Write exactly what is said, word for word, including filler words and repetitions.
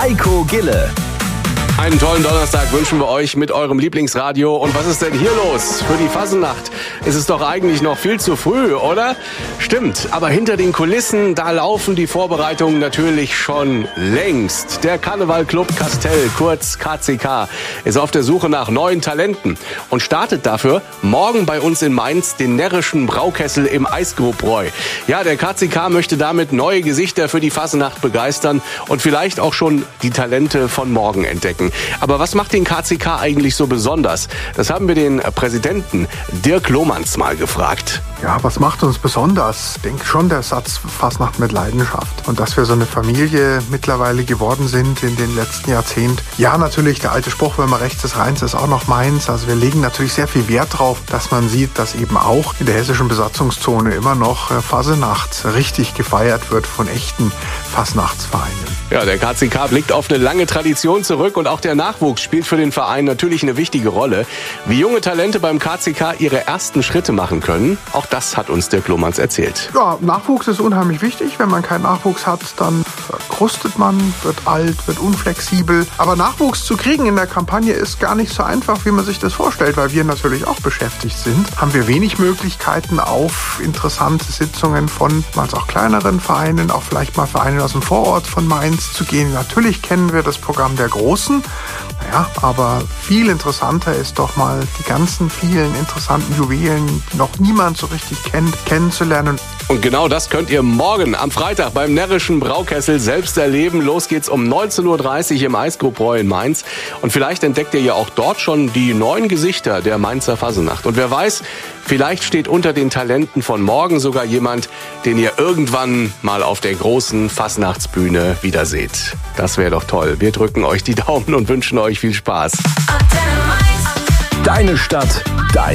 Heiko Gille. Einen tollen Donnerstag wünschen wir euch mit eurem Lieblingsradio. Und was ist denn hier los? Für die Fasnacht ist es doch eigentlich noch viel zu früh, oder? Stimmt, aber hinter den Kulissen, da laufen die Vorbereitungen natürlich schon längst. Der Karnevalclub Kastel, kurz K C K, ist auf der Suche nach neuen Talenten und startet dafür morgen bei uns in Mainz den närrischen Braukessel im Eisgrobräu. Ja, der K C K möchte damit neue Gesichter für die Fasnacht begeistern und vielleicht auch schon die Talente von morgen entdecken. Aber was macht den K C K eigentlich so besonders? Das haben wir den Präsidenten Dirk Lohmanns mal gefragt. Ja, was macht uns besonders? Ich denke schon der Satz Fasnacht mit Leidenschaft. Und dass wir so eine Familie mittlerweile geworden sind in den letzten Jahrzehnten. Ja, natürlich, der alte Spruch, wenn man rechts des Rheins ist, auch noch Mainz. Also wir legen natürlich sehr viel Wert drauf, dass man sieht, dass eben auch in der hessischen Besatzungszone immer noch Fasnacht richtig gefeiert wird von echten Fasnachtsvereinen. Ja, der K C K blickt auf eine lange Tradition zurück und auch der Nachwuchs spielt für den Verein natürlich eine wichtige Rolle. Wie junge Talente beim K C K ihre ersten Schritte machen können, auch das hat uns Dirk Lohmanns erzählt. Ja, Nachwuchs ist unheimlich wichtig. Wenn man keinen Nachwuchs hat, dann verkrustet man, wird alt, wird unflexibel. Aber Nachwuchs zu kriegen in der Kampagne ist gar nicht so einfach, wie man sich das vorstellt, weil wir natürlich auch beschäftigt sind. Haben wir wenig Möglichkeiten auf interessante Sitzungen von mal auch kleineren Vereinen, auch vielleicht mal Vereinen aus dem Vorort von Mainz zu gehen. Natürlich kennen wir das Programm der Großen. Naja, aber viel interessanter ist doch mal die ganzen vielen interessanten Juwelen, die noch niemand so richtig kennt, kennenzulernen. Und genau das könnt ihr morgen am Freitag beim närrischen Braukessel selbst erleben. Los geht's um neunzehn Uhr dreißig im Eisgrobräu in Mainz. Und vielleicht entdeckt ihr ja auch dort schon die neuen Gesichter der Mainzer Fasnacht. Und wer weiß, vielleicht steht unter den Talenten von morgen sogar jemand, den ihr irgendwann mal auf der großen Fasnachtsbühne wieder seht. Das wäre doch toll. Wir drücken euch die Daumen und wünschen euch viel Spaß. Deine Stadt,